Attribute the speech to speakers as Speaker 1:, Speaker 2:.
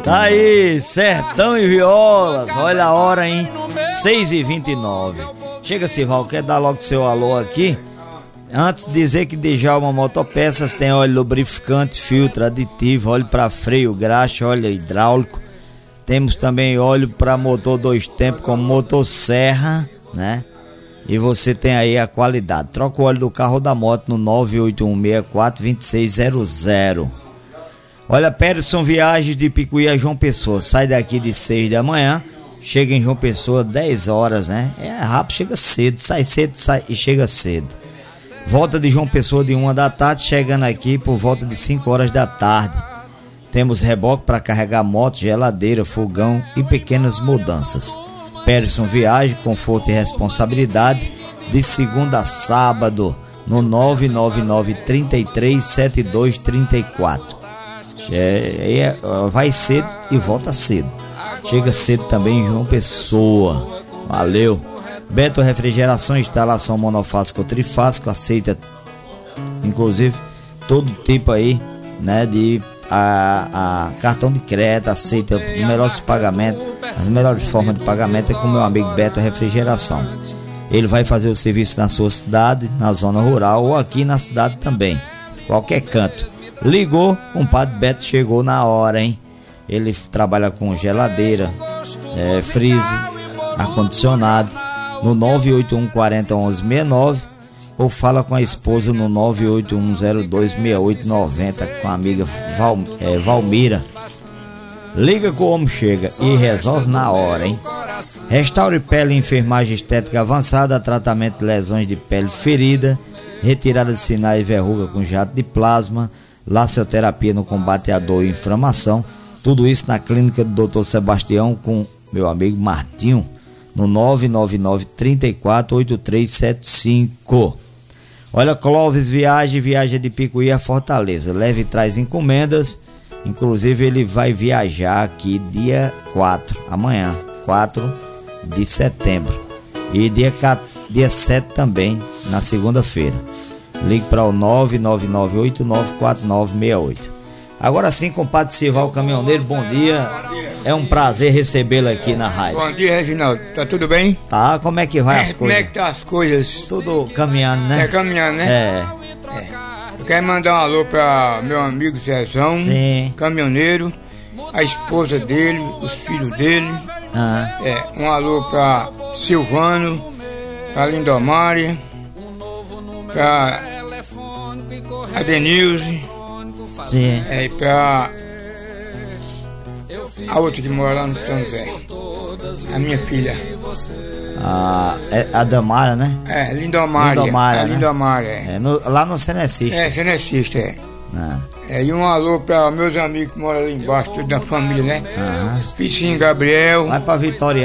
Speaker 1: Tá aí, Sertão e Violas. Olha a hora, hein? 6h29. Chega, Sival, quer dar logo seu alô aqui? Antes de dizer que Djalma Motopeças tem óleo lubrificante, filtro, aditivo, óleo para freio, graxa, óleo hidráulico. Temos também óleo para motor 2 tempos, como motosserra, né? E você tem aí a qualidade. Troca o óleo do carro ou da moto no 981642600. Olha, Peterson Viagens de Picuí a João Pessoa. Sai daqui de 6 da manhã, chega em João Pessoa 10 horas, né? É rápido, chega cedo, sai cedo e chega cedo. Volta de João Pessoa de 1 da tarde, chegando aqui por volta de 5 horas da tarde. Temos reboque para carregar moto, geladeira, fogão e pequenas mudanças. Peterson Viagem, conforto e responsabilidade, de segunda a sábado, no 999-337234. Vai cedo e volta cedo. Chega cedo também em João Pessoa. Valeu. Beto Refrigeração, instalação monofásica ou trifásica, aceita inclusive todo tipo aí, né, de cartão de crédito, aceita os melhores pagamentos, as melhores formas de pagamento é com meu amigo Beto Refrigeração. Ele vai fazer o serviço na sua cidade, na zona rural ou aqui na cidade também, qualquer canto. Ligou, o compadre Beto chegou na hora, hein? Ele trabalha com geladeira, freezer, ar-condicionado, no 981401169 ou fala com a esposa no 981026890 com a amiga Valmira. Liga que o homem chega e resolve na hora, hein? Restaure Pele, enfermagem estética avançada, tratamento de lesões de pele ferida, retirada de sinais de verruga com jato de plasma, laceoterapia no combate à dor e inflamação. Tudo isso na clínica do Dr. Sebastião com meu amigo Martinho, no 999-348375. Olha, Clóvis Viagem de Picuí a Fortaleza. Leve e traz encomendas. Inclusive ele vai viajar aqui dia 4, amanhã, 4 de setembro. E dia 7 também, na segunda-feira. Ligue para o 999894968. Agora sim, compadre Sival Caminhoneiro, bom dia. É um prazer recebê-lo aqui na rádio.
Speaker 2: Bom dia, Reginaldo. Tá tudo bem?
Speaker 1: Tá, como é que vai as coisas?
Speaker 2: Como é que tá as coisas?
Speaker 1: Tudo caminhando, né?
Speaker 2: Caminhando, né? Eu quero mandar um alô pra meu amigo Zezão,
Speaker 1: sim,
Speaker 2: caminhoneiro, a esposa dele, os filhos dele. Um alô pra Silvano, pra Lindomari, pra a Denilze.
Speaker 1: Sim.
Speaker 2: E pra a outra que mora lá no São José, a minha filha.
Speaker 1: A Damara, né?
Speaker 2: Lindomária.
Speaker 1: Lindomária, né? Lá no Cenecista.
Speaker 2: Cenecista, e um alô para meus amigos que moram ali embaixo, tudo da família, né? Piscinho Gabriel.
Speaker 1: Vai pra Vitória.